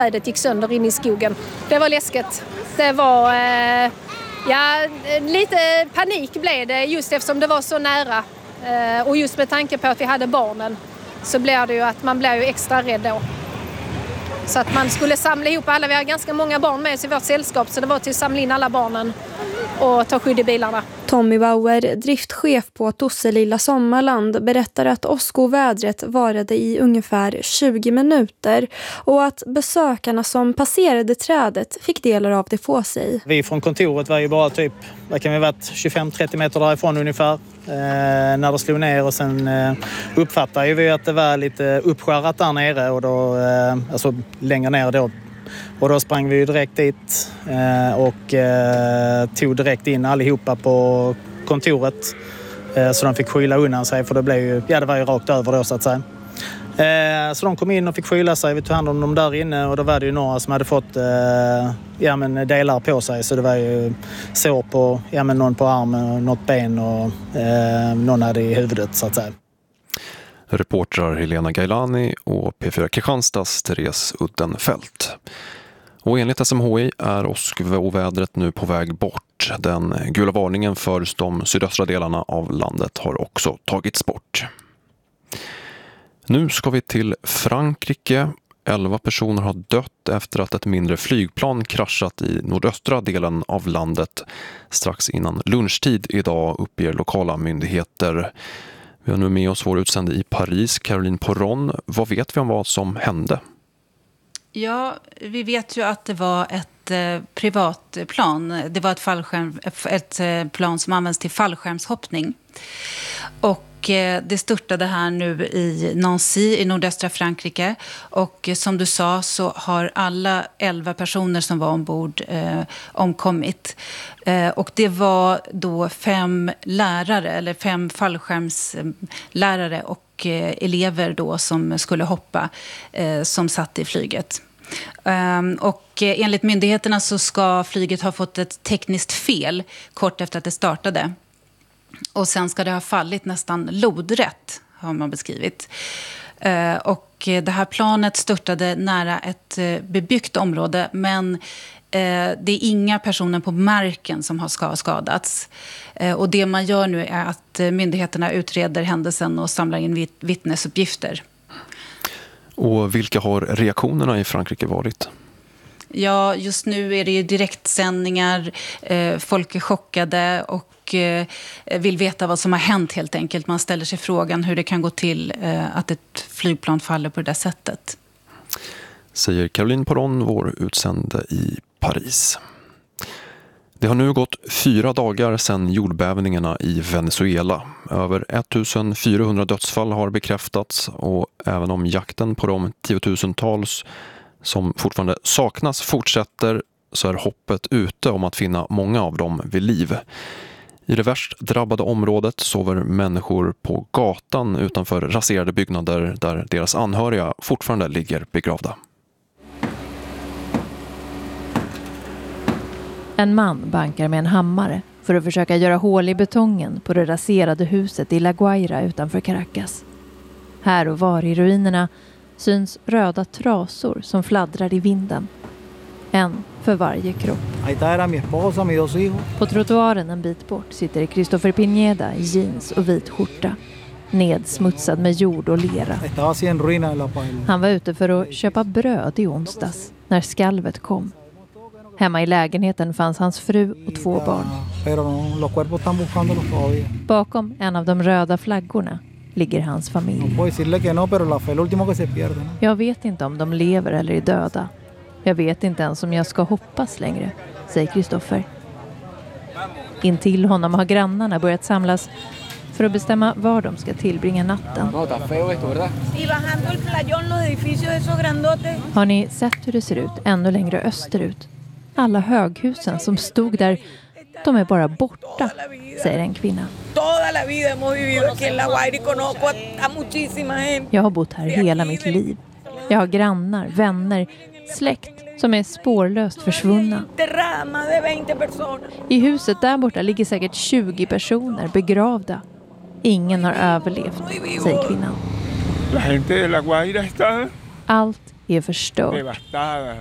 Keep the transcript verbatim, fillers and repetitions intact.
Det gick sönder in i skogen. Det var läskigt. Det var eh, ja, lite panik blev det just eftersom det var så nära. Eh, och just med tanke på att vi hade barnen så blev det ju att man blev ju extra rädd då. Så att man skulle samla ihop alla. Vi har ganska många barn med oss i vårt sällskap så det var till att samla in alla barnen och ta skydd i bilarna. Tommy Bauer, driftchef på Tosselilla Sommarland, berättar att åskovädret varade i ungefär tjugo minuter och att besökarna som passerade trädet fick delar av det på sig. Vi från kontoret var ju bara typ, vad kan vi varit, tjugofem till trettio meter därifrån ungefär eh, när det slog ner och sen eh, uppfattade vi att det var lite uppskärrat där nere och då, eh, alltså längre ner då. Och då sprang vi ju direkt dit eh, och eh, tog direkt in allihopa på kontoret. Eh, så de fick skyla undan sig för det blev ju, ja det var ju rakt över då så att säga. Eh, så de kom in och fick skyla sig, vi tog hand om dem där inne och då var det ju några som hade fått eh, ja, men delar på sig. Så det var ju sår på, ja men någon på armen och något ben och eh, någon hade i huvudet så att säga. Reportrar Helena Gailani och P fyra Kristianstads Therese Uddenfelt. Och enligt S M H I är åskovädret nu på väg bort. Den gula varningen för de sydöstra delarna av landet har också tagits bort. Nu ska vi till Frankrike. Elva personer har dött efter att ett mindre flygplan kraschat i nordöstra delen av landet strax innan lunchtid idag, uppger lokala myndigheter. Vi har nu med oss vår utsände i Paris, Caroline Poron. Vad vet vi om vad som hände? Ja, vi vet ju att det var ett eh, privatplan. Det var ett, fallskärm, ett eh, plan som används till fallskärmshoppning. Och eh, det störtade här nu i Nancy i nordöstra Frankrike. Och eh, som du sa så har alla elva personer som var ombord eh, omkommit. Eh, och det var då fem lärare eller fem fallskärmslärare och eh, elever då som skulle hoppa eh, som satt i flyget. Um, och eh, enligt myndigheterna så ska flyget ha fått ett tekniskt fel kort efter att det startade. Och sen ska det ha fallit nästan lodrätt, har man beskrivit. Uh, och det här planet störtade nära ett uh, bebyggt område, men uh, det är inga personer på marken som har skadats. Uh, och det man gör nu är att uh, myndigheterna utreder händelsen och samlar in vitt- vittnesuppgifter. Och vilka har reaktionerna i Frankrike varit? Ja, just nu är det ju direktsändningar, eh, folk är chockade och eh, vill veta vad som har hänt helt enkelt. Man ställer sig frågan hur det kan gå till eh, att ett flygplan faller på det där sättet. Säger Caroline Poron, vår utsände i Paris. Det har nu gått fyra dagar sedan jordbävningarna i Venezuela. Över fjortonhundra dödsfall har bekräftats och även om jakten på de tiotusentals som fortfarande saknas fortsätter så är hoppet ute om att finna många av dem vid liv. I det värst drabbade området sover människor på gatan utanför raserade byggnader där deras anhöriga fortfarande ligger begravda. En man bankar med en hammare för att försöka göra hål i betongen på det raserade huset i La Guaira utanför Caracas. Här och var i ruinerna syns röda trasor som fladdrar i vinden. En för varje kropp. På trottoaren en bit bort sitter Christopher Pineda i jeans och vit skjorta. Nedsmutsad med jord och lera. Han var ute för att köpa bröd i onsdags när skalvet kom. Hemma i lägenheten fanns hans fru och två barn. Bakom en av de röda flaggorna ligger hans familj. Jag vet inte om de lever eller är döda. Jag vet inte ens om jag ska hoppas längre, säger Christopher. Intill honom har grannarna börjat samlas för att bestämma var de ska tillbringa natten. Har ni sett hur det ser ut ännu längre österut? Alla höghusen som stod där, de är bara borta, säger en kvinna. Jag har bott här hela mitt liv. Jag har grannar, vänner, släkt som är spårlöst försvunna. I huset där borta ligger säkert tjugo personer begravda. Ingen har överlevt, säger kvinnan. Allt är förstört.